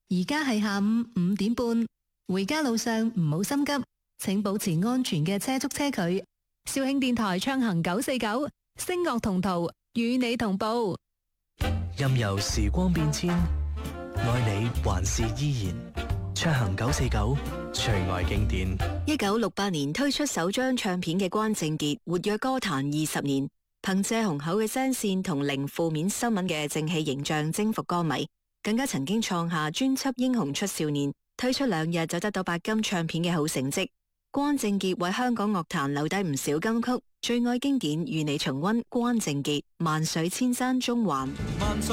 而家係下午5點半，回家路上唔好心急，請保持安全嘅車速車距。肇慶電台暢行949，聲樂同途，與你同步。 任由時光變遷，愛你還是依然。暢行949，最愛經典。 1968年推出首張唱片嘅關正傑，活躍歌壇20年，憑借雄厚嘅聲線同零負面新聞嘅正氣形象征服歌迷，更加曾經創下專輯《英雄出少年》推出2日就得到白金唱片嘅好成績。關正傑為香港樂壇留低唔少金曲，最愛經典與你重溫關正傑《萬水千山中環》。